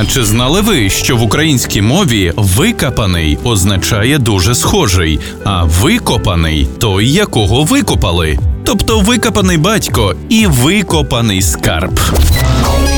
А чи знали ви, що в українській мові «викопаний» означає «дуже схожий», а «викопаний» – той, якого викопали? Тобто викопаний батько і викопаний скарб.